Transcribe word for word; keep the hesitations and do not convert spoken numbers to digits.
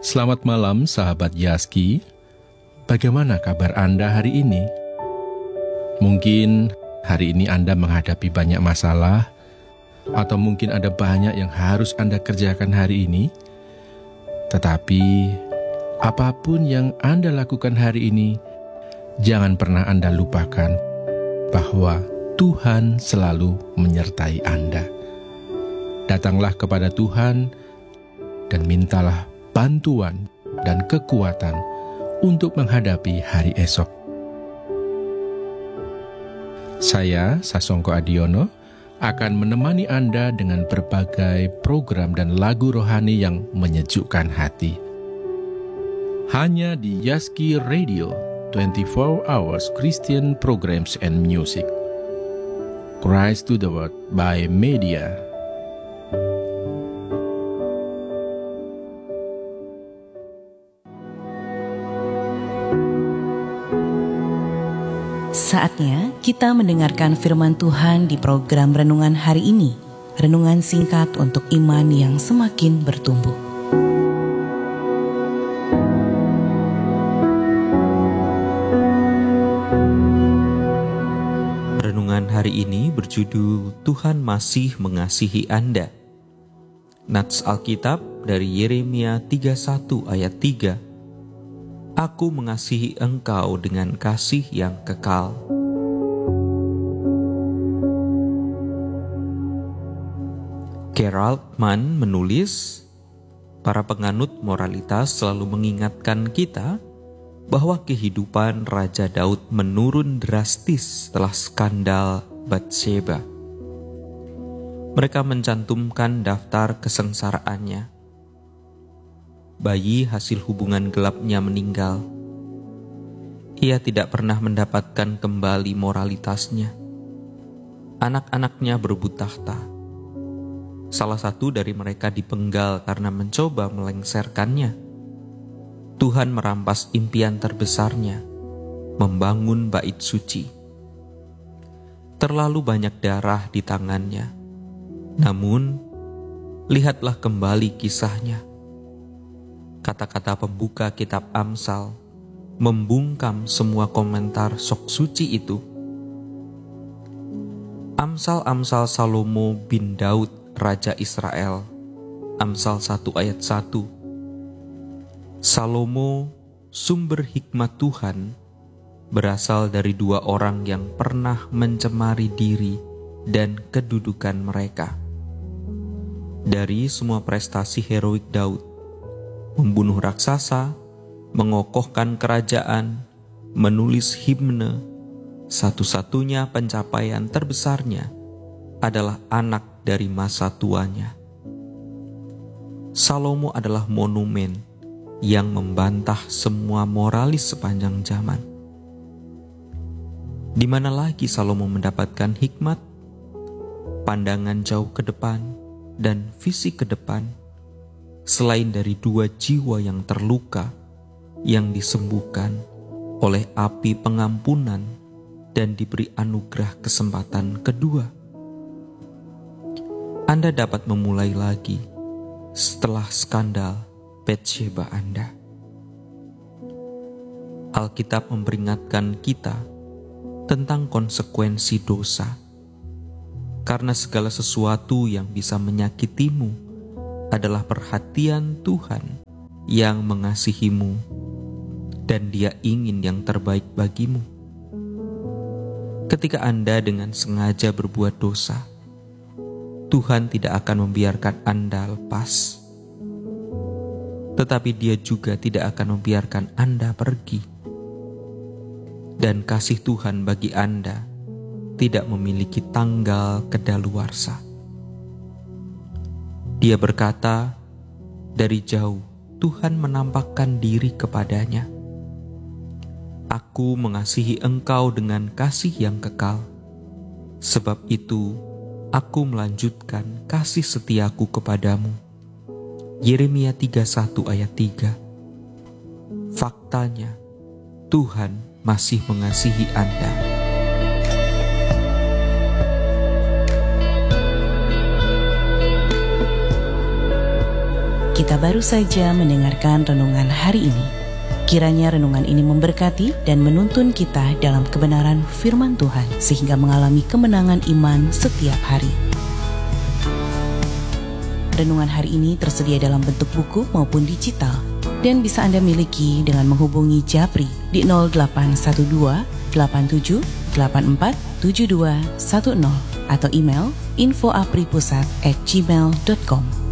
Selamat malam sahabat Yaski. Bagaimana kabar Anda hari ini? Mungkin hari ini Anda menghadapi banyak masalah, atau mungkin ada banyak yang harus Anda kerjakan hari ini. Tetapi apapun yang Anda lakukan hari ini, jangan pernah Anda lupakan bahwa Tuhan selalu menyertai Anda. Datanglah kepada Tuhan dan mintalah bantuan dan kekuatan untuk menghadapi hari esok. Saya, Sasongko Adiono, akan menemani Anda dengan berbagai program dan lagu rohani yang menyejukkan hati. Hanya di Yaski Radio, twenty-four hours Christian Programs and Music. Christ to the World by Media. Saatnya kita mendengarkan firman Tuhan di program Renungan hari ini. Renungan singkat untuk iman yang semakin bertumbuh. Renungan hari ini berjudul Tuhan Masih Mengasihi Anda. Nats Alkitab dari Yeremia tiga puluh satu ayat tiga. Aku mengasihi engkau dengan kasih yang kekal. Gerald Mann menulis, para penganut moralitas selalu mengingatkan kita bahwa kehidupan Raja Daud menurun drastis setelah skandal Batseba. Mereka mencantumkan daftar kesengsaraannya. Bayi hasil hubungan gelapnya meninggal. Ia tidak pernah mendapatkan kembali moralitasnya. Anak-anaknya berebut tahta. Salah satu dari mereka dipenggal karena mencoba melengsarkannya. Tuhan merampas impian terbesarnya, membangun bait suci. Terlalu banyak darah di tangannya. Namun, lihatlah kembali kisahnya. Kata-kata pembuka kitab Amsal membungkam semua komentar sok suci itu. Amsal-amsal Salomo bin Daud, Raja Israel. Amsal satu ayat satu. Salomo, sumber hikmat Tuhan, berasal dari dua orang yang pernah mencemari diri dan kedudukan mereka. Dari semua prestasi heroik Daud, membunuh raksasa, mengokohkan kerajaan, menulis himne, satu-satunya pencapaian terbesarnya adalah anak dari masa tuanya. Salomo adalah monumen yang membantah semua moralis sepanjang zaman. Di mana lagi Salomo mendapatkan hikmat, pandangan jauh ke depan, dan visi ke depan, selain dari dua jiwa yang terluka, yang disembuhkan oleh api pengampunan dan diberi anugerah kesempatan kedua. Anda dapat memulai lagi setelah skandal Batseba Anda. Alkitab memperingatkan kita tentang konsekuensi dosa, karena segala sesuatu yang bisa menyakitimu adalah perhatian Tuhan yang mengasihimu, dan Dia ingin yang terbaik bagimu. Ketika Anda dengan sengaja berbuat dosa, Tuhan tidak akan membiarkan Anda lepas, tetapi Dia juga tidak akan membiarkan Anda pergi. Dan kasih Tuhan bagi Anda tidak memiliki tanggal kedaluarsa. Dia berkata, dari jauh Tuhan menampakkan diri kepadanya. Aku mengasihi engkau dengan kasih yang kekal. Sebab itu, aku melanjutkan kasih setiaku kepadamu. Yeremia tiga puluh satu ayat tiga. Faktanya, Tuhan masih mengasihi Anda. Kita baru saja mendengarkan renungan hari ini. Kiranya renungan ini memberkati dan menuntun kita dalam kebenaran firman Tuhan, sehingga mengalami kemenangan iman setiap hari. Renungan hari ini tersedia dalam bentuk buku maupun digital, dan bisa Anda miliki dengan menghubungi Japri di nol delapan satu dua delapan tujuh delapan empat tujuh dua satu nol atau email info apripusat at gmail dot com.